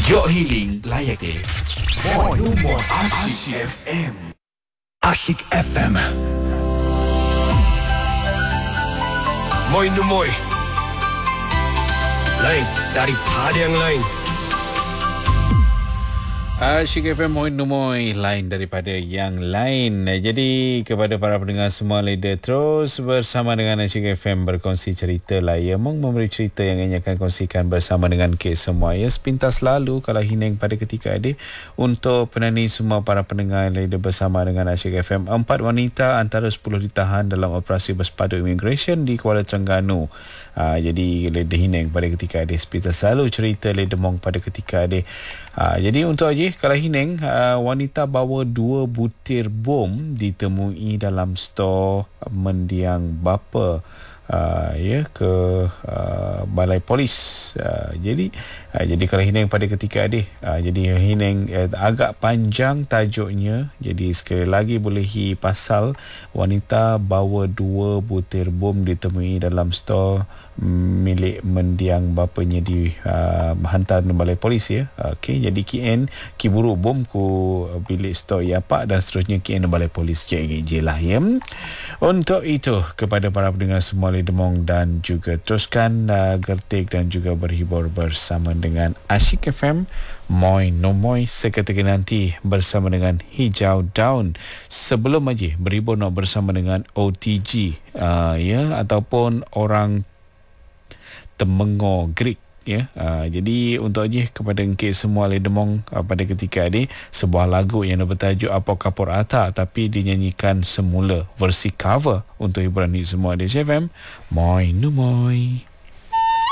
Yok Healing layak deh. Moi Asyik FM. Asyik FM. Moi Numoy, lain daripada yang lain. Asyik FM Moi Numoy, lain daripada yang lain. Jadi kepada para pendengar semua, leader terus bersama dengan Asyik FM berkongsi cerita lah. Ya, memberi cerita yang ingin akan kongsikan bersama dengan kes semua. Ya, sepintas lalu kalau hining pada ketika adik untuk penani semua para pendengar leader bersama dengan Asyik FM. 4 wanita antara 10 ditahan dalam operasi bersepadu immigration di Kuala Terengganu. Jadi leader hining pada ketika adik sepintas lalu cerita leader mong pada ketika adik. Jadi untuk aja kalau hining, wanita bawa 2 butir bom ditemui dalam stor mendiang bapa ke balai polis. Jadi kalau hining pada ketika adik, jadi hining agak panjang tajuknya. Jadi sekali lagi bolehi pasal wanita bawa 2 butir bom ditemui dalam stor milik mendiang bapanya di hantar ke balai polis ya. Okey, jadi KN kiburu bom ku bilik stor ya pak dan seterusnya KN balai polis je lah ya. Untuk itu kepada para pendengar semua Ledemong dan juga teruskan gertik dan juga berhibur bersama dengan Asyik FM Moi Numoy seketika nanti bersama dengan Hijau Daun. Sebelum aja berhibur nak bersama dengan OTG ataupun orang Temenggor Greek ya. Jadi untuk aja kepada engkau semua Ledemong pada ketika ini sebuah lagu yang bertajuk Apa Kapur Ata tapi dinyanyikan semula versi cover untuk hiburan ni semua di FM Moi Numoy.